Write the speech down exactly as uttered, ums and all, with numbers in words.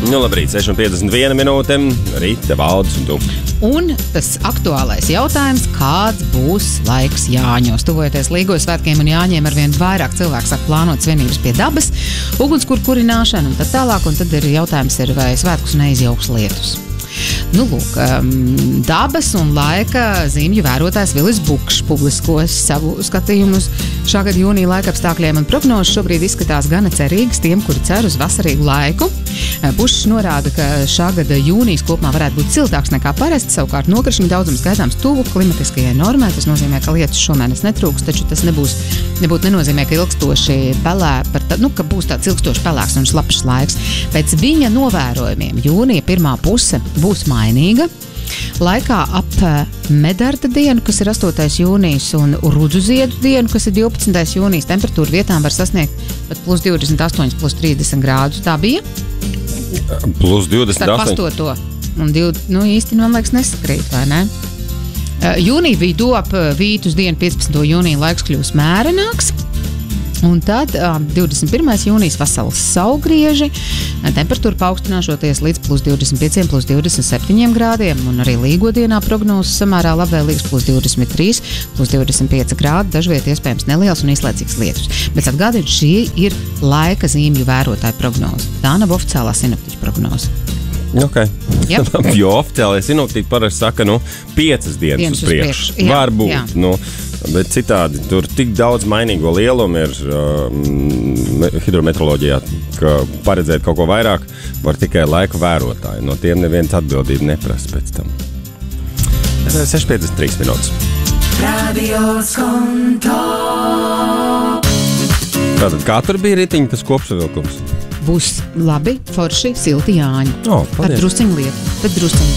Nu, labrīt, seši un piecdesmit viena minūte, Rīta, Valdis un tu. Un tas aktuālais jautājums, kāds būs laiks Jāņos? Tuvojoties Līgo svētkiem un Jāņiem arvien vairāk cilvēku sāk plānot svinības pie dabas, ugunskura kurināšanu un tad tālāk, un tad ir jautājums, ir, vai svētkus neizjauks lietus. Nu, lūk, um, dabas un laika zīmju vērotājs Vilis Bukšs publiskos savu skatījumu uz šā gada jūnija laika apstākļiem, un prognozes šobrīd izskatās gana cerīgas tiem, kuri cer uz vasarīgu laiku. Bukšs norāda, ka šā gada jūnijas kopumā varētu būt siltāks nekā parasti, savukārt nokrišņu daudzums gaidāms tuvu klimatiskajai normai. Tas nozīmē, ka lietus šomēnes netrūks, taču tas nebūs, nebūtu nenozīmē, ka ilgstoši pelē, par tā, nu, ka būs tāds ilgstoši pelēks un slapšs laiks. Pēc viņa novērojumiem jūnija pirmā puse būs mainīga. Laikā ap Medarta dienu, kas ir astotais jūnijas, un Rudzuziedu dienu, kas ir divpadsmitais jūnijas, temperatūra vietām var sasniegt pat plus divdesmit astoņi, plus trīsdesmit grādus. Tā bija? Plus divdesmit astoņi. Starp astoto un div, nu, īsti, man liekas, nesakrīt, vai ne? Jūnija vidū ap Vītus dienu, piecpadsmito jūnija, laiks kļūs mērenāks. Un tad um, divdesmit pirmais jūnijas vasaras saulgrieži, temperatūra paaugstināšoties līdz plus divdesmit pieciem, plus divdesmit septiņiem grādiem, un arī Līgo dienā prognozes samērā labvēlīgs plus divdesmit trīs, plus divdesmit pieci grādi, dažviet iespējams neliels un īslaicīgs lietus. Bet atgādīt, šī ir laika zīmju vērotāja prognoze. Tā nav oficiālā sinoptiķa prognoze. Ok. Yep. Jo oficiālai sinoptiķi parasti saka, nu, piecas dienas, dienas uz priekšu. Varbūt, nu, bet citādi tur tik daudz mainīgo lielumu ir um, hidrometeoroloģijā, ka paredzēt kaut ko vairāk var tikai laika vērotāji. No tiem neviens atbildību neprasa pēc tam. seši piecdesmit trīs minūtes. Radio Skonto. Tātad, kā tur bija ritiņa tas kopsavilkums? Būs labi, forši, silti Jāņi. Oh, ar drusciņu lietu, bet drusciņu.